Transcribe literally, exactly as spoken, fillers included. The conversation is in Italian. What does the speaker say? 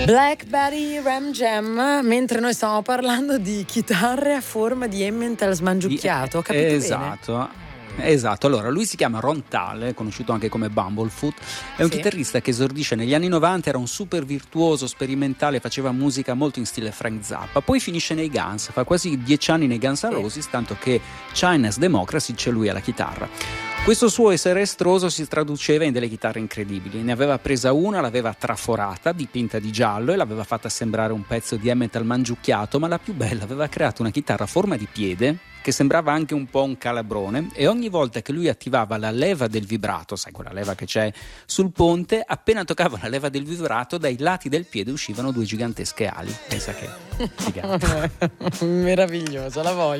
Black Betty Ram Jam, mentre noi stiamo parlando di chitarre a forma di Emmental smangiucchiato, ho capito esatto. bene? Esatto, allora lui si chiama Ron Thal, conosciuto anche come Bumblefoot, è un Sì. chitarrista che esordisce negli anni novanta, era un super virtuoso, sperimentale, faceva musica molto in stile Frank Zappa, poi finisce nei Guns, fa quasi dieci anni nei Guns N' Sì. Roses, tanto che China's Democracy c'è lui alla chitarra. Questo suo essere estroso si traduceva in delle chitarre incredibili, ne aveva presa una, l'aveva traforata, dipinta di giallo e l'aveva fatta sembrare un pezzo di Emmental mangiucchiato, ma la più bella, aveva creato una chitarra a forma di piede che sembrava anche un po' un calabrone, e ogni volta che lui attivava la leva del vibrato, sai quella leva che c'è sul ponte, appena toccava la leva del vibrato dai lati del piede uscivano due gigantesche ali. Pensa che figata. Meraviglioso, la voglio.